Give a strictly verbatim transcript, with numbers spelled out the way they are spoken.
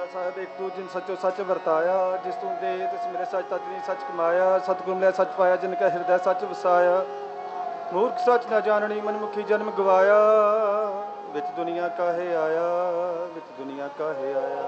ਸਾਹਿਬ ਇੱਕ ਤੂੰ ਜਿਨ ਸੱਚੋ ਸੱਚ ਵਰਤਾਇਆ, ਜਿਸ ਤੂੰ ਦੇ ਤਿਸ ਮੇਰੇ ਸੱਚ ਤਜ ਨਹੀਂ ਸੱਚ ਕਮਾਇਆ। ਸਤਿਗੁਰ ਮਿਲਿਆ ਸੱਚ ਪਾਇਆ, ਜਿਨ ਕਾ ਹਿਰਦੈ ਸੱਚ ਵਸਾਇਆ। ਮੂਰਖ ਸੱਚ ਨਾ ਜਾਣਨੀ, ਮਨਮੁਖੀ ਜਨਮ ਗਵਾਇਆ। ਵਿੱਚ ਦੁਨੀਆ ਕਾਹੇ ਆਇਆ, ਵਿੱਚ ਦੁਨੀਆ ਕਾਹੇ ਆਇਆ।